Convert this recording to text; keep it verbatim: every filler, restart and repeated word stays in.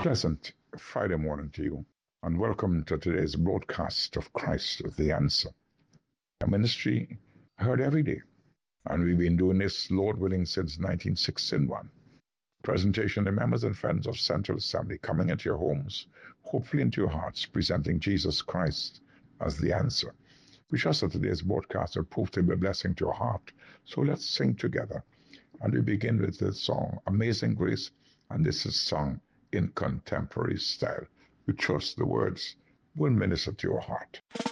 Pleasant Friday morning to you, and welcome to today's broadcast of Christ the Answer, a ministry heard every day, and we've been doing this, Lord willing, since nineteen sixty-one. Presentation to members and friends of Central Assembly, coming into your homes, hopefully into your hearts, presenting Jesus Christ as the answer. We trust that today's broadcast will prove to be a blessing to your heart, so let's sing together. And we begin with the song, Amazing Grace, and this is sung in contemporary style. We trust the words will minister to your heart.